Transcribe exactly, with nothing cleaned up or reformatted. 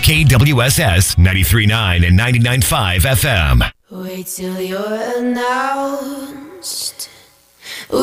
K W S S ninety-three point nine and ninety-nine point five F M. Wait till you're announced.